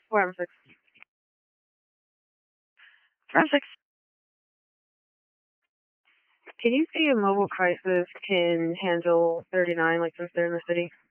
4M6. 4M6. Can you see if Mobile Crisis can handle 39, like, since they're in the city?